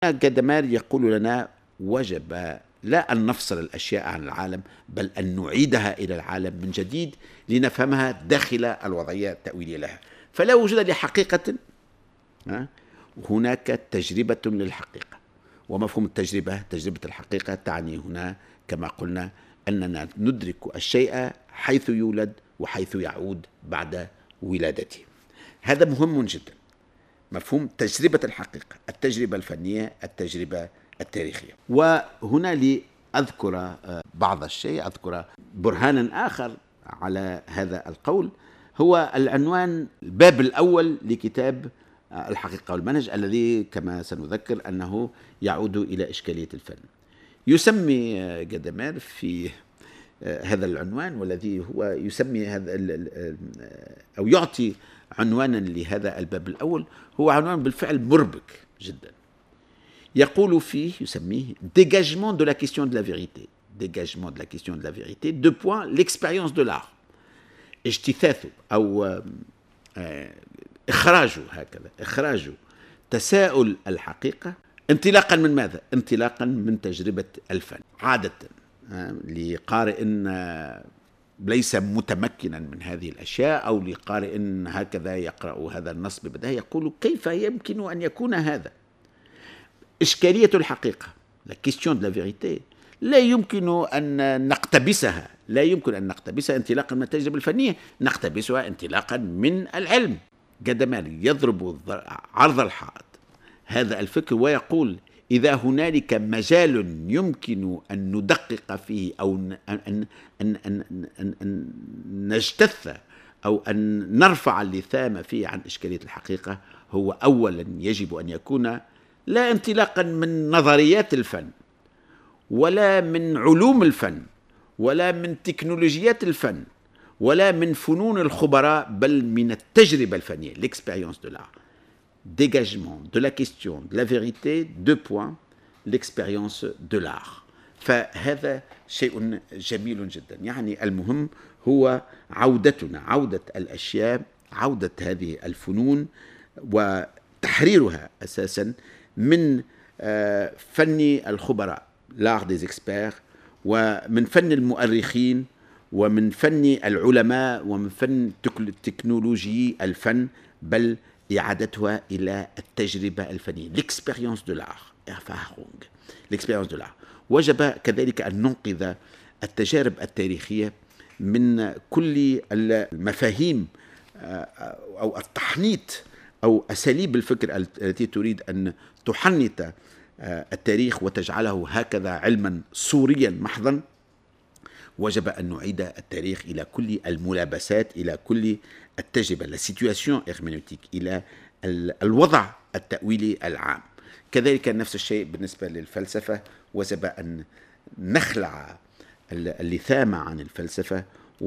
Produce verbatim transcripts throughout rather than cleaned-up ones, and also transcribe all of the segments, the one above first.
جدامار يقول لنا وجب لا أن نفصل الأشياء عن العالم، بل أن نعيدها إلى العالم من جديد لنفهمها داخل الوضعية التأويلية لها. فلا وجود لحقيقة، هناك تجربة للحقيقة. ومفهوم التجربة، تجربة الحقيقة، تعني هنا كما قلنا أننا ندرك الشيء حيث يولد وحيث يعود بعد ولادته. هذا مهم جدا، مفهوم تجربة الحقيقة، التجربة الفنية، التجربة التاريخية. وهنا لأذكر بعض الشيء، أذكر برهانا آخر على هذا القول، هو العنوان الباب الأول لكتاب الحقيقة والمنهج، الذي كما سنذكر أنه يعود إلى إشكالية الفن. يسمي جدامار في هذا العنوان، والذي هو يسمي هذا أو يعطي عنوانا لهذا الباب الأول، هو عنوان بالفعل مربك جدا. يقول فيه، يسميه dégagement de la question de la vérité. dégagement de la question de la vérité. deux points, l'expérience de l'art. اجتثاثه أو إخراجه، هكذا إخراجه تساؤل الحقيقة انطلاقا من ماذا؟ انطلاقا من تجربة الفن. عادة لقارئ ليس متمكنا من هذه الأشياء، أو لقارئ هكذا يقرأ هذا النص ببداية، يقول كيف يمكن أن يكون هذا؟ إشكالية الحقيقة، la question de la vérité، لا يمكن أن نقتبسها، لا يمكن أن نقتبسها انطلاقا من التجربة الفنية، نقتبسها انطلاقا من العلم. جدامار يضرب عرض الحائط هذا الفكر ويقول إذا هنالك مجال يمكن أن ندقق فيه، أو أن, أن, أن, أن, أن, أن نجتث أو أن نرفع اللثام فيه عن إشكالية الحقيقة، هو أولا يجب أن يكون لا انطلاقا من نظريات الفن، ولا من علوم الفن، ولا من تكنولوجيات الفن، ولا من فنون الخبراء، بل من التجربة الفنية، l'expérience de l'art. Dégagement de la question de la vérité, deux points, l'expérience de l'art. فهذا شيء جميل جدا. يعني المهم هو عودتنا، عودة الأشياء، عودة هذه الفنون وتحريرها أساسا من فن الخبراء، l'art des experts، ومن فن المؤرخين، ومن فن العلماء، ومن فن تكنولوجي الفن، بل إعادتها إلى التجربة الفنية، l'expérience de l'art، Erfahrung، l'expérience de l'art. وجب كذلك أن ننقذ التجارب التاريخية من كل المفاهيم أو التحنيط أو أساليب الفكر التي تريد أن تحنط التاريخ وتجعله هكذا علما صوريا محضا. وجب أن نعيد التاريخ إلى كل الملابسات، إلى كل التجربة، la situation herméneutique، إلى الوضع التأويلي العام. كذلك نفس الشيء بالنسبة للفلسفة، وجب أن نخلع اللثام عن الفلسفة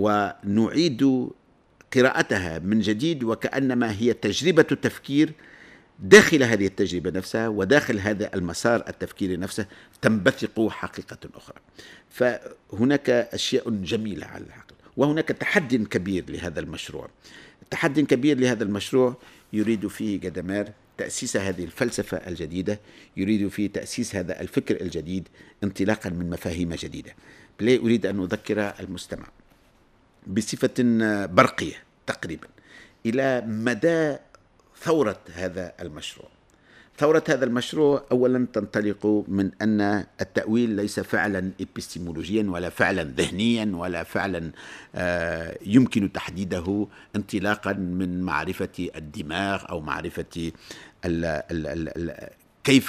ونعيد قراءتها من جديد، وكأنما هي تجربة تفكير داخل هذه التجربة نفسها، وداخل هذا المسار التفكيري نفسه تنبثق حقيقة أخرى. فهناك أشياء جميلة على الحقيقة، وهناك تحدي كبير لهذا المشروع. تحدي كبير لهذا المشروع يريد فيه جدامار تأسيس هذه الفلسفة الجديدة، يريد فيه تأسيس هذا الفكر الجديد انطلاقا من مفاهيم جديدة. لا أريد أن أذكر المستمع بصفة برقية تقريبا إلى مدى ثورة هذا المشروع. ثورة هذا المشروع أولا تنطلق من أن التأويل ليس فعلا إبستيمولوجيا، ولا فعلا ذهنيا، ولا فعلا يمكن تحديده انطلاقا من معرفة الدماغ أو معرفة ال ال ال ال كيف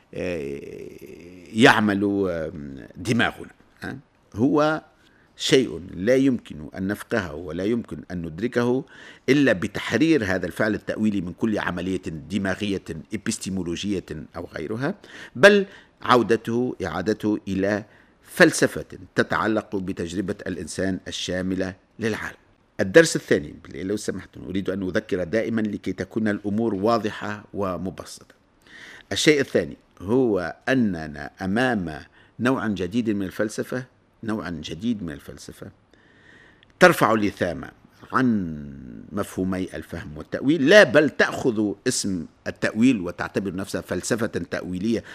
يعمل دماغنا. هو شيء لا يمكن أن نفقهه ولا يمكن أن ندركه إلا بتحرير هذا الفعل التأويلي من كل عملية دماغية إبستيمولوجية أو غيرها، بل عودته، إعادته إلى فلسفة تتعلق بتجربة الإنسان الشاملة للعالم. الدرس الثاني، لو سمحتم أريد أن أذكر دائما لكي تكون الأمور واضحة ومبسطة. الشيء الثاني هو أننا أمام نوع جديد من الفلسفة، نوعا جديد من الفلسفة ترفع اللثام عن مفهومي الفهم والتأويل، لا بل تأخذ اسم التأويل وتعتبر نفسها فلسفة تأويلية